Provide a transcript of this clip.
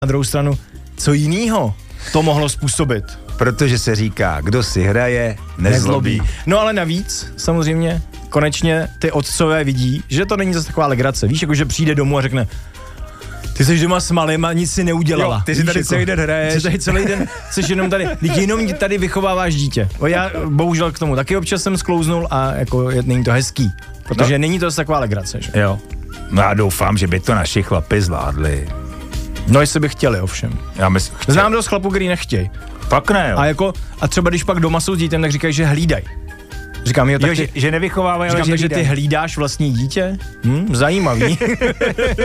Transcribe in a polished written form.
Na druhou stranu, co jinýho to mohlo způsobit? Protože se říká, kdo si hraje, nezlobí. No ale navíc, samozřejmě, konečně ty otcové vidí, že to není zase taková legrace. Víš, jako že přijde domů a řekne, ty jsi doma s malým a nic si neudělala. Jo, ty si víš, tady jako, celý den hraješ. Ty tady celý den, jsi jenom tady vychováváš dítě. Já bohužel k tomu taky občas jsem sklouznul a jako není to hezký. Protože není to zase taková legrace, že? Jo. No já doufám, že by to naši chlapi zvládli. No jestli by chtěli ovšem. Já myslím, Znám dost chlapů, který nechtějí. Fakt ne, jo. A třeba když pak doma jsou s dítem, tak říkají, že hlídají. Říkám, jo, tak že nevychovávají, ale říkám, že takže ty hlídáš vlastní dítě? Zajímavý.